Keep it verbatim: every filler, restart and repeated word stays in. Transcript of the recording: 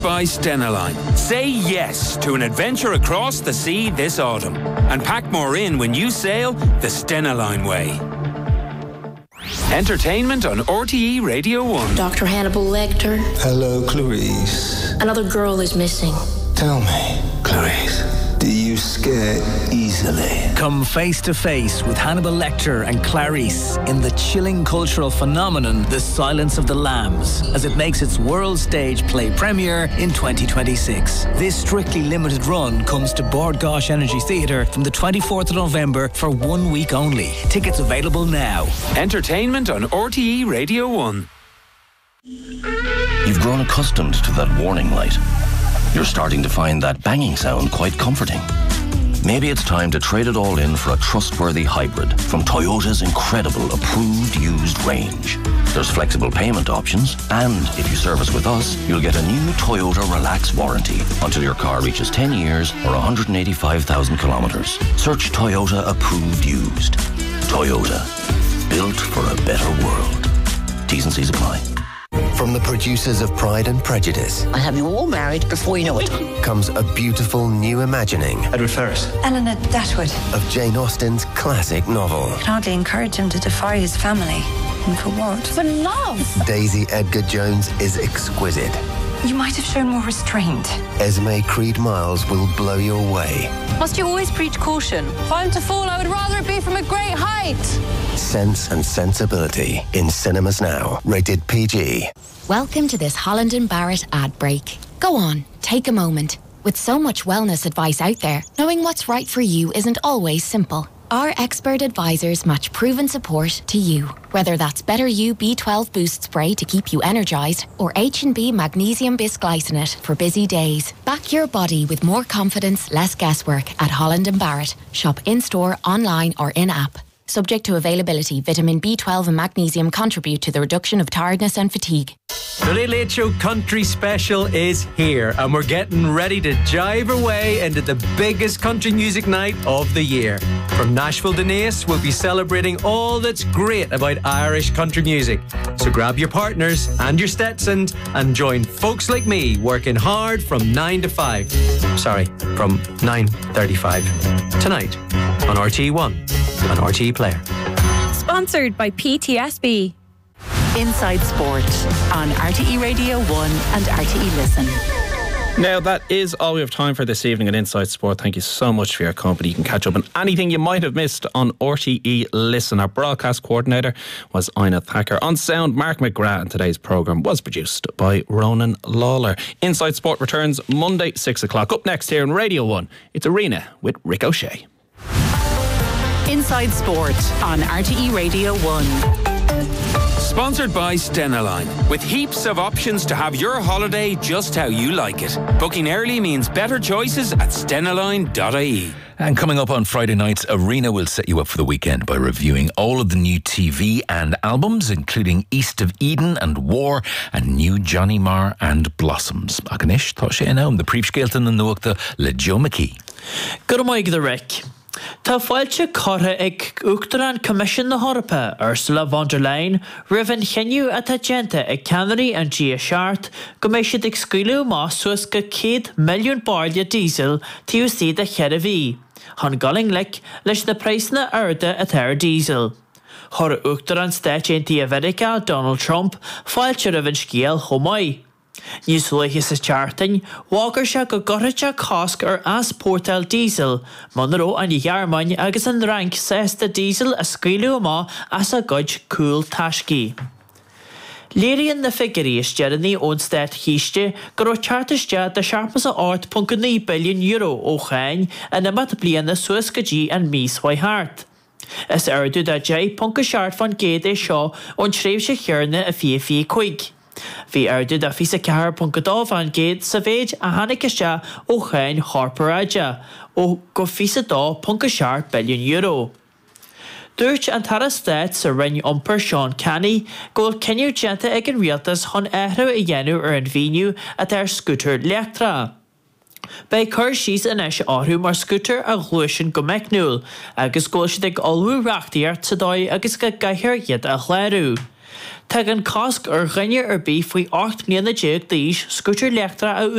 By Stena Line. Say yes to an adventure across the sea this autumn and pack more in when you sail the Stena Line way. Entertainment on R T E Radio one. Doctor Hannibal Lecter. Hello, Clarice. Another girl is missing. Tell me, Clarice, do you scare easily? Come face to face with Hannibal Lecter and Clarice in the chilling cultural phenomenon The Silence of the Lambs, as it makes its world stage play premiere in twenty twenty-six. This strictly limited run comes to Bord Gáis Energy Theatre from the twenty-fourth of November for one week only. Tickets available now. Entertainment on R T E Radio one. You've grown accustomed to that warning light. You're starting to find that banging sound quite comforting. Maybe it's time to trade it all in for a trustworthy hybrid from Toyota's incredible approved used range. There's flexible payment options, and if you service with us, you'll get a new Toyota Relax warranty until your car reaches ten years or one hundred eighty-five thousand kilometres. Search Toyota approved used. Toyota, built for a better world. T's and C's apply. From the producers of Pride and Prejudice, I'll have you all married before you know it, comes a beautiful new imagining Edward Ferrars, Eleanor Datwood, of Jane Austen's classic novel. Can hardly encourage him to defy his family. And for what? for love. Daisy Edgar Jones is exquisite. You might have shown more restraint. Esme Creed Miles will blow you away. Must you always preach caution? If I'm to fall, I would rather it be from a great height. Sense and Sensibility in cinemas now. Rated P G. Welcome to this Holland and Barrett ad break. Go on, take a moment. With so much wellness advice out there, knowing what's right for you isn't always simple. Our expert advisors match proven support to you. Whether that's Better You B twelve Boost Spray to keep you energised or H and B Magnesium Bisglycinate for busy days. Back your body with more confidence, less guesswork at Holland and Barrett. Shop in-store, online or in-app. Subject to availability, vitamin B twelve and magnesium contribute to the reduction of tiredness and fatigue. The Late Late Show Country Special is here, and we're getting ready to jive our way into the biggest country music night of the year. From Nashville to Naas, we'll be celebrating all that's great about Irish country music. So grab your partners and your Stetsons and join folks like me working hard from nine to five. Sorry, from nine thirty-five. Tonight on R T E one and R T E Player. Sponsored by P T S B. Inside Sport on R T E Radio one and R T E Listen. Now, that is all we have time for this evening at Inside Sport. Thank you so much for your company. You can catch up on anything you might have missed on R T E Listen. Our broadcast coordinator was Ina Thacker. On sound, Mark McGrath, and today's programme was produced by Ronan Lawler. Inside Sport returns Monday, six o'clock. Up next here on Radio one, it's Arena with Rick O'Shea. Inside Sport on R T E Radio one. Sponsored by Stena Line. With heaps of options to have your holiday just how you like it. Booking early means better choices at stena line dot I E. And coming up on Friday nights, Arena will set you up for the weekend by reviewing all of the new T V and albums, including East of Eden and War and new Johnny Marr and Blossoms. Agnish, tá sé anam, the príomhscéalta na nuachta le Joe McKee. Good morning, the Rick. Tá fáilte cotha ag Uachtaráin Commission na Horpa, Ursula von der Leyen, rivan cheniu at agenda ag Canary and Gia Shart, go mé siad ag scuilú más suas go céad milliún barlia diesel tíú siad a chead a bhí. Hon galing lic leis na praisna arda at air diesel. Hor Uachtaráin State Ainti America Donald Trump fáilte rivan sciel chomai. Níos luithis is charting, Walker se go gorraite cosc ar as Portal diesel, Monroe an Yarmain agus an rank sesta diesel a scuilú má as a gudge cool tashki. Léiríonn na figuríos Jeremy ón State Histe go chartiste de sharpas a art punkaní billion euro ó chain a na mat bliana suas gají an mís wai hart. Is erdu da jay punka shart van géad é seo ón sréimh se chearna a fie fie quig. Bhí airdu a fisa cehar punkadá van géad sa bhéid a haniciiste ó chain Harperaja ó go fisa dá punka shart billion euro. Dúirt an Tara State sa rin umpar Sean Canny ggóil cinniú genta ag an rialtas chun éithreamh a dhéanú ar an bhíniú at ar scooter leachtra. Bei chur síos inis áthú mar scooter a ghlúisin go meicnúil agus ggóil siad ag olbhú reachtaíart sa dóid agus go gaiithir iad a chléirú. Tá an casc ar rinne ar bí faoi ocht mbliana déag d'aois scuitir leachtra a